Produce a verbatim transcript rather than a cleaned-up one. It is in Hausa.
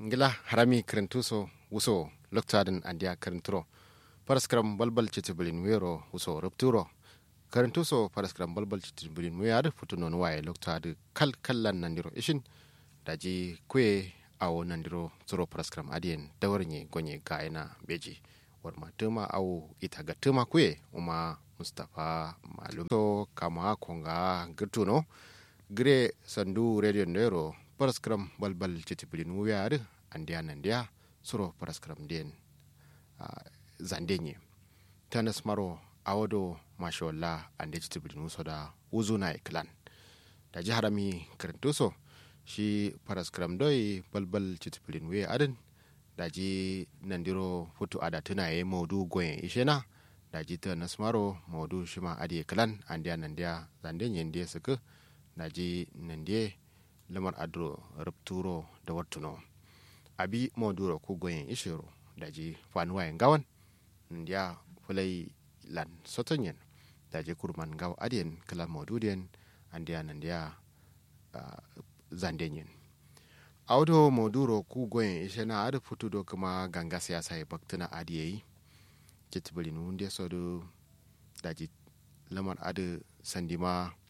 ngila harami karantuso wuso loktadin andiya karanturo paraskram balbal citibulin wero wuso rupturo karantuso paraskram balbal citibulin wero futunon waye loktadu kal kallan nandiro ishin daji kwe awo nandiro zuro paraskram adiyen dawarnye gonye gaina beji warma tuma awo ita ga tuma kwe uma mustafa malum to kama konga girtuno gire sandu radio nero paraskram balbal citibulin wero andiya nandiya suro paraskram den uh, zandenye tanas maro awodo mashallah ande citibulin soda uzuna iklan da jiharami karantuso shi paraskram doi balbal citibulin we adin daji nandiro futu ada tuna ye modu goyen ishena daji ta nasmaro modu shima adi klan andiya nandiya zandenye ndiye suku daji nandiye lamar adro rupturo da wartuno abi moduro ku goyen ishiro daji fanuwa en gawan ndia fulai lan sotonyen daji kurman gaw adien kala modudien andia nandia uh, zandenyen auto moduro ku goyen ishena adu futudo kuma ganga siyasa e baktuna adiyei kitbulinu ndia sodo daji lamar adu sandima